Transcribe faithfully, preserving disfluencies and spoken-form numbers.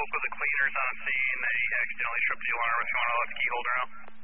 spoke with the cleaners on scene. They accidentally tripped the alarm. If you want to let the key holder know.